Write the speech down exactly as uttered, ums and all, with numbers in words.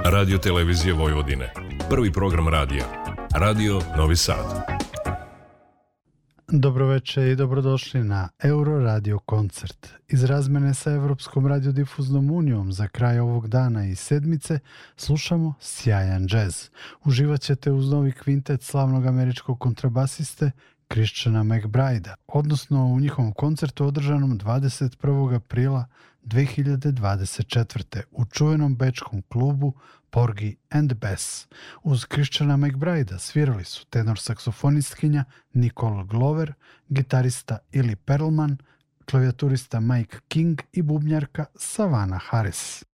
Radio Televizije Vojvodine. Prvi program radija. Radio Novi Sad. Dobroveče i dobrodošli na Euro Radio koncert. Iz razmene sa Evropskom radiodifuznom unijom za kraj ovog dana i sedmice slušamo sjajan džez. Uživat ćete uz novi kvintet slavnog američkog kontrabasiste Christiana McBride-a, odnosno u njihovom koncertu održanom dvadeset prvog aprila dve hiljade dvadeset četvrte. u čuvenom bečkom klubu Porgy and Bess. Uz Christiana McBride-a svirali su tenor saksofonistkinja Nicole Glover, gitarista Ili Perlman, klavijaturista Mike King i bubnjarka Savannah Harris.